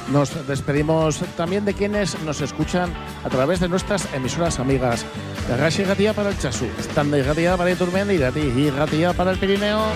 Nos despedimos también de quienes nos escuchan a través de nuestras emisoras amigas. Gashi Gatía para el Chasú, Standa y Gatía para Iturmendi y Gatía para el Pirineo.